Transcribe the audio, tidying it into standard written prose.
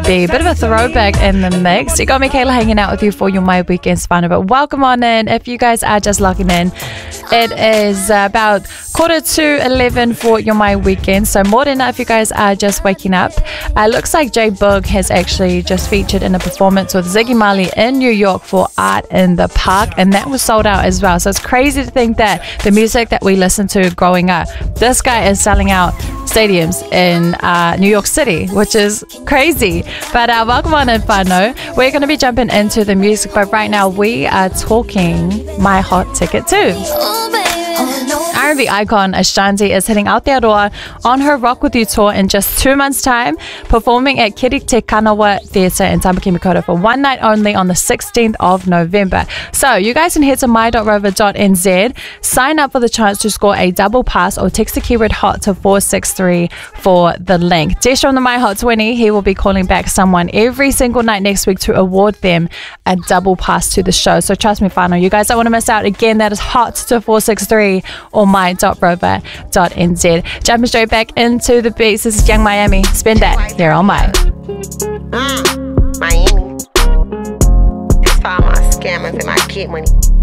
be a bit of a throwback in the mix. You got me, Kayla, hanging out with you for your My Weekends Whānau. But welcome on in. If you guys are just logging in, it is about 11:45 for your My Weekend. So more than enough if you guys are just waking up. Looks like J Boog has actually just featured in a performance with Ziggy Marley in New York for Art in the Park, and that was sold out as well. So it's crazy to think that the music that we listened to growing up, this guy is selling out stadiums in New York City, which is crazy. But welcome on in, whānau. We're going to be jumping into the music, but right now we are talking My Hot Ticket 2. R&B icon Ashanti is heading Aotearoa on her Rock With You tour in just 2 months' time, performing at Kirite Kanawa Theatre in Tamaki Makaurau for one night only on the 16th of November. So you guys can head to my.rover.nz, sign up for the chance to score a double pass, or text the keyword HOT to 463 for the link. Desh from the My Hot 20, he will be calling back someone every single night next week to award them a double pass to the show. So trust me, whānau, you guys don't want to miss out. Again, that is HOT to 463 or my.rover.nz. Jumping straight back into the beats. This is Young Miami. Spend that here on My. Miami. That's for all my scammers and my kid money.